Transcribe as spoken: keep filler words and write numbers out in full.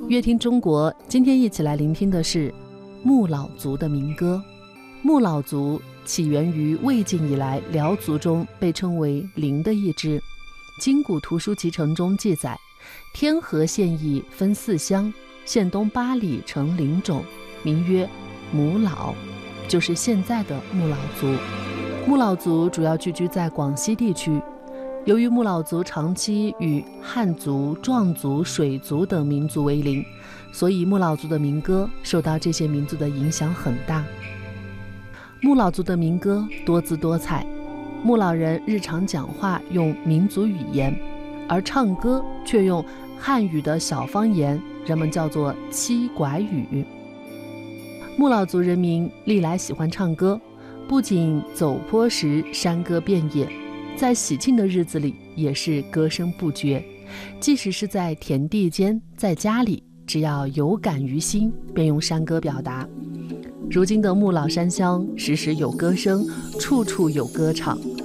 乐听中国，今天一起来聆听的是木老族的民歌。木老族起源于魏晋以来辽族中被称为灵的一支。今古图书集成中记载，天河县邑分四乡，县东八里成灵种，名曰母老，就是现在的木老族。木老族主要聚居在广西地区。由于木老族长期与汉族、壮族、水族等民族为邻，所以木老族的民歌受到这些民族的影响很大。木老族的民歌多姿多彩，木老人日常讲话用民族语言，而唱歌却用汉语的小方言，人们叫做七拐语。木老族人民历来喜欢唱歌，不仅走坡时山歌遍野，在喜庆的日子里也是歌声不绝。即使是在田地间，在家里，只要有感于心，便用山歌表达。如今的木老山乡，时时有歌声，处处有歌唱，